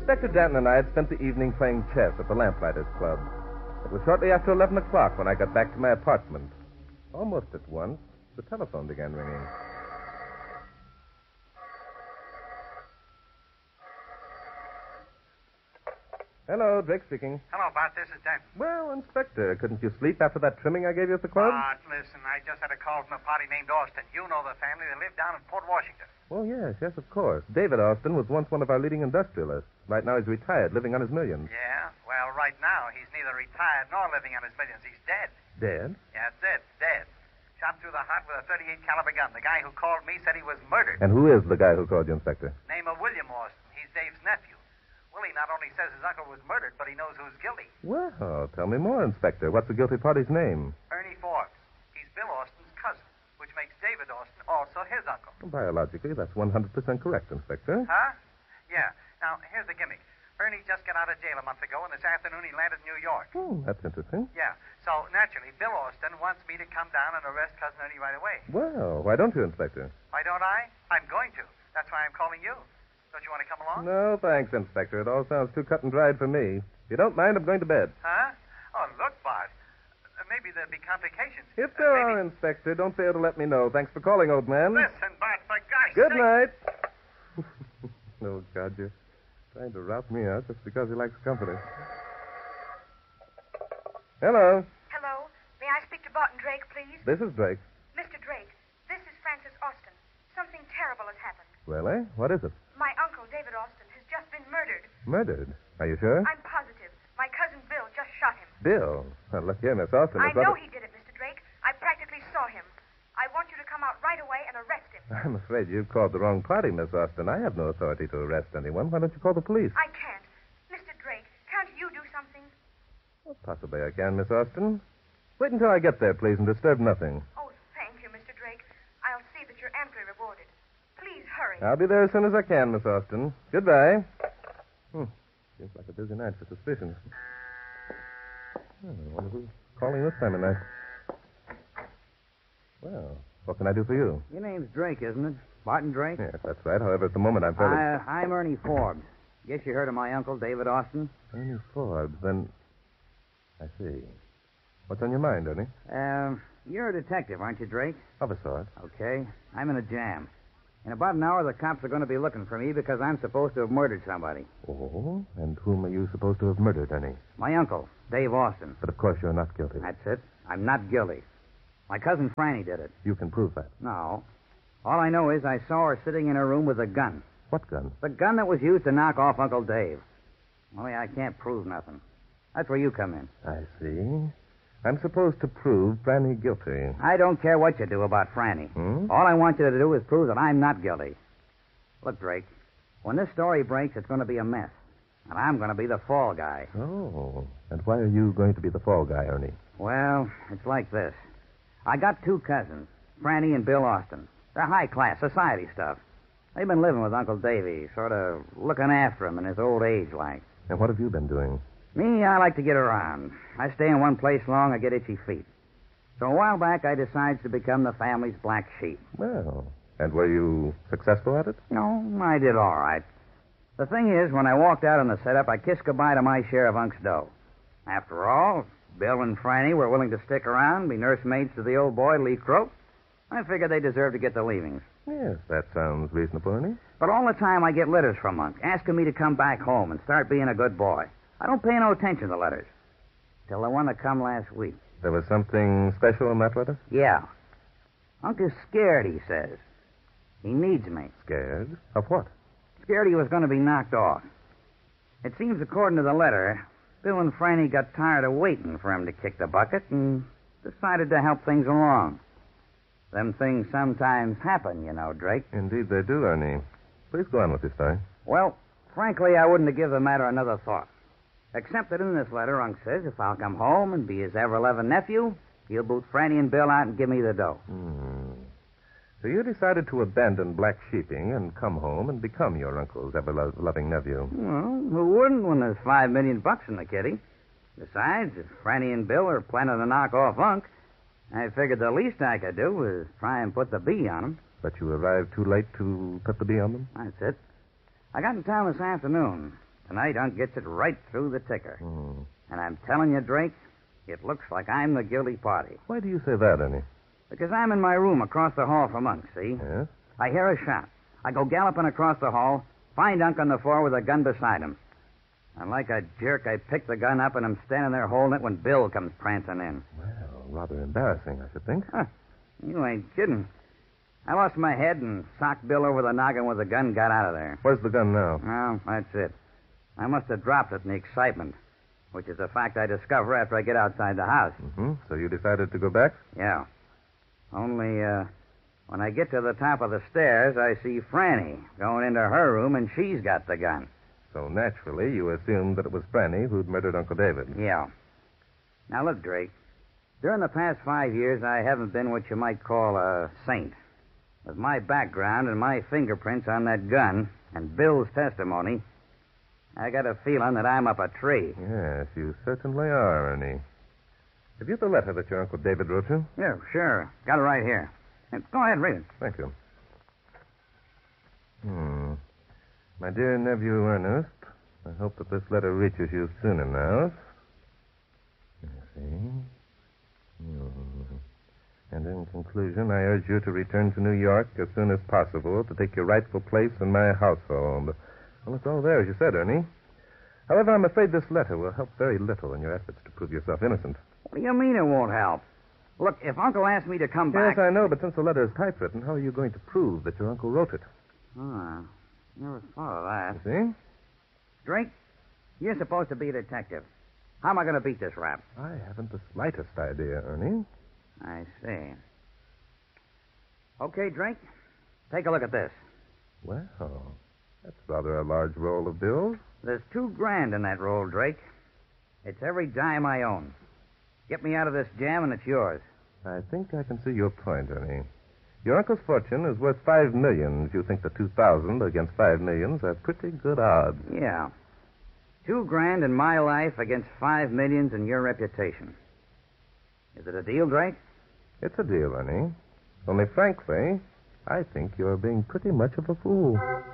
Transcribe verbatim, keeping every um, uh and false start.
Inspector Danton and I had spent the evening playing chess at the Lamplighters Club. It was shortly after eleven o'clock when I got back to my apartment. Almost at once, the telephone began ringing. Hello, Drake speaking. Hello, Bart. This is Denton. Well, Inspector, couldn't you sleep after that trimming I gave you at the club? Bart, listen, I just had a call from a party named Austin. You know the family. They live down in Port Washington. Oh, yes, yes, of course. David Austin was once one of our leading industrialists. Right now he's retired, living on his millions. Yeah? Well, right now, he's neither retired nor living on his millions. He's dead. Dead? Yeah, dead, dead. Shot through the heart with a thirty-eight caliber gun. The guy who called me said he was murdered. And who is the guy who called you, Inspector? Name of William Austin. He's Dave's nephew. Willie not only says his uncle was murdered, but he knows who's guilty. Well, tell me more, Inspector. What's the guilty party's name? Ernie Forbes. He's Bill Austin's cousin, which makes David Austin also his uncle. Biologically, that's one hundred percent correct, Inspector. Huh? Yeah. Now, here's the gimmick. Ernie just got out of jail a month ago, and this afternoon he landed in New York. Oh, that's interesting. Yeah. So, naturally, Bill Austin wants me to come down and arrest Cousin Ernie right away. Well, why don't you, Inspector? Why don't I? I'm going to. That's why I'm calling you. Don't you want to come along? No, thanks, Inspector. It all sounds too cut and dried for me. If you don't mind, I'm going to bed. Huh? Oh, look, Bart. Uh, maybe there'll be complications. If there uh, maybe... are, Inspector, don't fail to let me know. Thanks for calling, old man. Listen, Bart, for gosh Good sake... night. Oh, God, you're trying to rout me out just because he likes company. Hello. Hello. May I speak to Barton Drake, please? This is Drake. Mister Drake, this is Francis Austin. Something terrible has happened. Really? What is it? My uncle, David Austin, has just been murdered. Murdered? Are you sure? I'm positive. My cousin Bill just shot him. Bill? Well, look here, Miss Austin. I it's know other- he did it, Mister Drake. I practically saw him. I want you to come out right away and arrest him. I'm afraid you've called the wrong party, Miss Austin. I have no authority to arrest anyone. Why don't you call the police? I can't. Mister Drake, can't you do something? Well, possibly I can, Miss Austin. Wait until I get there, please, and disturb nothing. Oh, thank you, Mister Drake. I'll see that you're amply rewarded. Please hurry. I'll be there as soon as I can, Miss Austin. Goodbye. Hmm. Seems like a busy night for suspicion. Oh, I wonder who's calling this time of night. Well, what can I do for you? Your name's Drake, isn't it? Barton Drake? Yes, that's right. However, at the moment I'm fairly... I, I'm Ernie Forbes. Guess you heard of my uncle, David Austin? Ernie Forbes, then... I see. What's on your mind, Ernie? Um, you're a detective, aren't you, Drake? Of a sort. Okay. I'm in a jam. In about an hour, the cops are going to be looking for me because I'm supposed to have murdered somebody. Oh? And whom are you supposed to have murdered, Ernie? My uncle, Dave Austin. But of course you're not guilty. That's it. I'm not guilty. My cousin Franny did it. You can prove that. No. All I know is I saw her sitting in her room with a gun. What gun? The gun that was used to knock off Uncle Dave. Only I can't prove nothing. That's where you come in. I see. I'm supposed to prove Franny guilty. I don't care what you do about Franny. Hmm? All I want you to do is prove that I'm not guilty. Look, Drake, when this story breaks, it's going to be a mess. And I'm going to be the fall guy. Oh. And why are you going to be the fall guy, Ernie? Well, it's like this. I got two cousins, Franny and Bill Austin. They're high-class society stuff. They've been living with Uncle Davy, sort of looking after him in his old age, like. And what have you been doing? Me, I like to get around. I stay in one place long, I get itchy feet. So a while back, I decided to become the family's black sheep. Well, and were you successful at it? No, I did all right. The thing is, when I walked out on the setup, I kissed goodbye to my share of Unc's dough. After all, Bill and Franny were willing to stick around, be nursemaids to the old boy, Lee Crope. I figured they deserved to get the leavings. Yes, that sounds reasonable, Ernie. But all the time I get letters from Unc, asking me to come back home and start being a good boy. I don't pay no attention to letters. Till the one that come last week. There was something special in that letter? Yeah. Unc is scared, he says. He needs me. Scared? Of what? Scared he was going to be knocked off. It seems, according to the letter, Bill and Franny got tired of waiting for him to kick the bucket and decided to help things along. Them things sometimes happen, you know, Drake. Indeed they do, Ernie. Please go on with your story. Well, frankly, I wouldn't have given the matter another thought. Except that in this letter, Unc says if I'll come home and be his ever-loving nephew, he'll boot Franny and Bill out and give me the dough. Hmm. So you decided to abandon black sheeping and come home and become your uncle's ever-loving nephew. Well, who wouldn't when there's five million bucks in the kitty? Besides, if Franny and Bill are planning to knock off Unc, I figured the least I could do was try and put the bee on him. But you arrived too late to put the bee on them? That's it. I got in town this afternoon. tonight Unc gets it right through the ticker. Hmm. And I'm telling you, Drake, it looks like I'm the guilty party. Why do you say that, Ernie? Because I'm in my room across the hall from Unc, see? Yes? I hear a shot. I go galloping across the hall, find Unc on the floor with a gun beside him. And like a jerk, I pick the gun up and I'm standing there holding it when Bill comes prancing in. Well, rather embarrassing, I should think. Huh. You ain't kidding. I lost my head and socked Bill over the noggin with the gun and got out of there. Where's the gun now? Well, that's it. I must have dropped it in the excitement, which is a fact I discover after I get outside the house. Mm-hmm. So you decided to go back? Yeah. Only, uh, when I get to the top of the stairs, I see Franny going into her room, and she's got the gun. So naturally, you assumed that it was Franny who'd murdered Uncle David. Yeah. Now, look, Drake. During the past five years, I haven't been what you might call a saint. With my background and my fingerprints on that gun and Bill's testimony, I got a feeling that I'm up a tree. Yes, you certainly are, Ernie. Have you the letter that your Uncle David wrote you? Yeah, sure. Got it right here. Go ahead and read it. Thank you. Hmm. My dear nephew Ernest, I hope that this letter reaches you soon enough. Let me see. Hmm. And in conclusion, I urge you to return to New York as soon as possible to take your rightful place in my household. Well, it's all there, as you said, Ernie. However, I'm afraid this letter will help very little in your efforts to prove yourself innocent. What do you mean it won't help? Look, if Uncle asked me to come back... Yes, I know, but since the letter is typewritten, how are you going to prove that your uncle wrote it? Oh, never thought of that. You see? Drake, you're supposed to be a detective. How am I going to beat this rap? I haven't the slightest idea, Ernie. I see. Okay, Drake, take a look at this. Well, that's rather a large roll of bills. There's two grand in that roll, Drake. It's every dime I own. Get me out of this jam and it's yours. I think I can see your point, Ernie. Your uncle's fortune is worth five millions. You think the two thousand against five millions are pretty good odds. Yeah. Two grand in my life against five millions in your reputation. Is it a deal, Drake? It's a deal, Ernie. Only frankly, I think you're being pretty much of a fool.